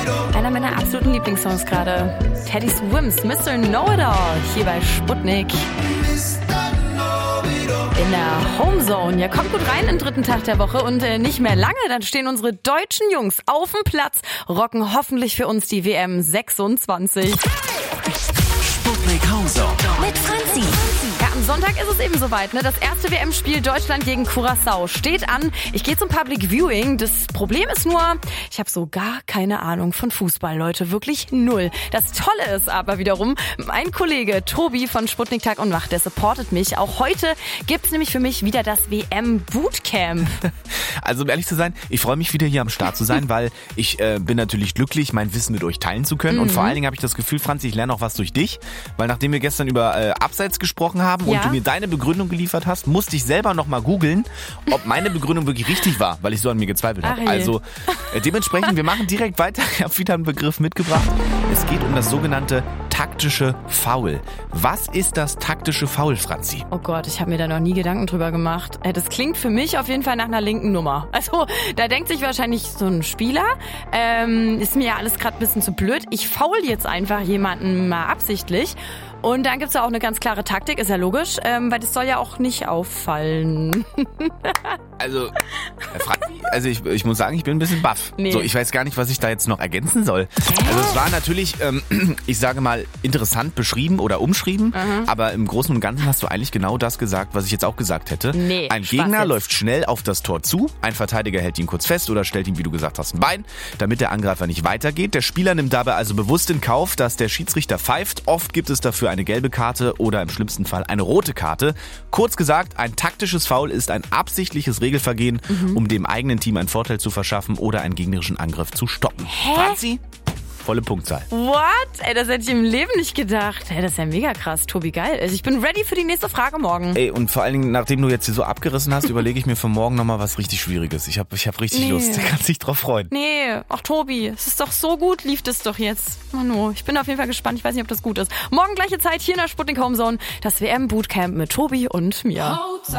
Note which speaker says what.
Speaker 1: Einer meiner absoluten Lieblingssongs gerade. Teddy Swims, Mr. Know-It-All, hier bei Sputnik. In der Homezone. Ja, kommt gut rein im dritten Tag der Woche und nicht mehr lange, dann stehen unsere deutschen Jungs auf dem Platz, rocken hoffentlich für uns die WM 26.
Speaker 2: Sputnik Homezone
Speaker 1: Mit Franzi. Ja, am Sonntag ist es eben soweit, ne? Das erste WM-Spiel Deutschland gegen Curaçao steht an. Ich gehe zum Public Viewing. Das Problem ist nur, ich habe so gar keine Ahnung von Fußball, Leute. Wirklich null. Das Tolle ist aber wiederum, mein Kollege Tobi von Sputnik Tag und Nacht, der supportet mich. Auch heute gibt's nämlich für mich wieder das WM-Bootcamp.
Speaker 3: Also um ehrlich zu sein, ich freue mich wieder hier am Start zu sein, weil ich bin natürlich glücklich, mein Wissen mit euch teilen zu können. Und vor allen Dingen habe ich das Gefühl, Franzi, ich lerne auch was durch dich. Weil nachdem wir gestern über Abseits gesprochen haben und du mir deine Begründung geliefert hast, musste ich selber nochmal googeln, ob meine Begründung wirklich richtig war, weil ich so an mir gezweifelt habe. Also dementsprechend, wir machen direkt weiter. Ich habe wieder einen Begriff mitgebracht. Es geht um das sogenannte taktische Foul. Was ist das taktische Foul, Franzi?
Speaker 1: Oh Gott, ich habe mir da noch nie Gedanken drüber gemacht. Das klingt für mich auf jeden Fall nach einer linken Nummer. Also, da denkt sich wahrscheinlich so ein Spieler, ist mir ja alles gerade ein bisschen zu blöd. Ich foul jetzt einfach jemanden mal absichtlich. Und dann gibt's ja auch eine ganz klare Taktik, ist ja logisch, weil das soll ja auch nicht auffallen.
Speaker 3: Also, Franzi, ich muss sagen, ich bin ein bisschen baff. Nee. So, ich weiß gar nicht, was ich da jetzt noch ergänzen soll. Also es war natürlich, ich sage mal, interessant beschrieben oder umschrieben, aber im Großen und Ganzen hast du eigentlich genau das gesagt, was ich jetzt auch gesagt hätte.
Speaker 1: Nee,
Speaker 3: ein Gegner läuft schnell auf das Tor zu, ein Verteidiger hält ihn kurz fest oder stellt ihm, wie du gesagt hast, ein Bein, damit der Angreifer nicht weitergeht. Der Spieler nimmt dabei also bewusst in Kauf, dass der Schiedsrichter pfeift. Oft gibt es dafür eine gelbe Karte oder im schlimmsten Fall eine rote Karte. Kurz gesagt, ein taktisches Foul ist ein absichtliches Regelvergehen, um dem eigenen Team einen Vorteil zu verschaffen oder einen gegnerischen Angriff zu stoppen. Franzi? Volle Punktzahl.
Speaker 1: What? Ey, das hätte ich im Leben nicht gedacht. Ey, das ist ja mega krass, Tobi, geil. Also ich bin ready für die nächste Frage morgen.
Speaker 3: Ey, und vor allen Dingen, nachdem du jetzt hier so abgerissen hast, überlege ich mir für morgen nochmal was richtig Schwieriges. Ich hab richtig Lust. Du kannst dich drauf freuen.
Speaker 1: Nee, ach Tobi, es ist doch so gut, lief das doch jetzt. Manu, ich bin auf jeden Fall gespannt. Ich weiß nicht, ob das gut ist. Morgen gleiche Zeit hier in der Sputnik Homezone. Das WM-Bootcamp mit Tobi und mir.